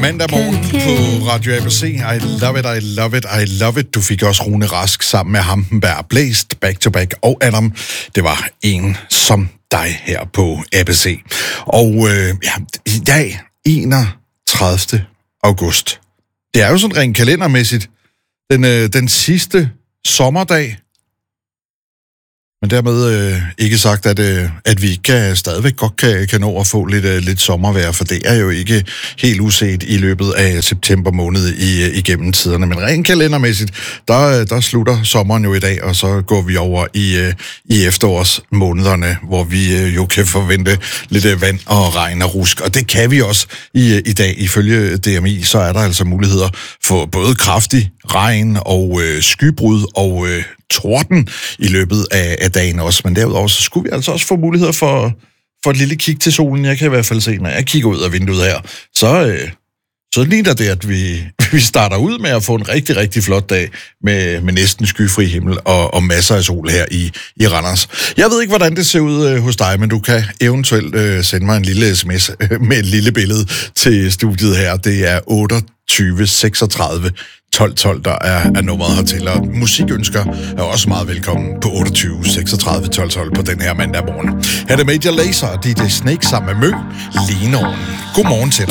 Mandag morgen på Radio ABC. I love it, I love it, I love it. Du fik også Rune Rask sammen med Hampenberg, Blæst, Back to Back og Adam. Det var en som dig her på ABC. Og i dag, 31. august. Det er jo sådan rent kalendermæssigt den sidste sommerdag. Men dermed ikke sagt, at vi ikke stadigvæk godt kan nå at få lidt sommervejr, for det er jo ikke helt uset i løbet af september måned igennem tiderne. Men rent kalendermæssigt, der slutter sommeren jo i dag, og så går vi over i efterårsmånederne, hvor vi jo kan forvente lidt vand og regn og rusk. Og det kan vi også i dag. Ifølge DMI, så er der altså muligheder for både kraftig regn og skybrud og torden i løbet af dagen også, men derudover så skulle vi altså også få muligheder for et lille kig til solen. Jeg kan i hvert fald se, når jeg kigger ud af vinduet her, så ligner det, at vi starter ud med at få en rigtig, rigtig flot dag med næsten skyfri himmel og masser af sol her i Randers. Jeg ved ikke, hvordan det ser ud hos dig, men du kan eventuelt sende mig en lille sms med et lille billede til studiet her. Det er 28 36 12 12, der er nummeret hertil, og musikønsker er også meget velkommen på 28 36 12 12 på den her mandag morgen. Her er det Major Lazer og DJ Snake sammen med Mø, Lineovnen. God morgen til dig.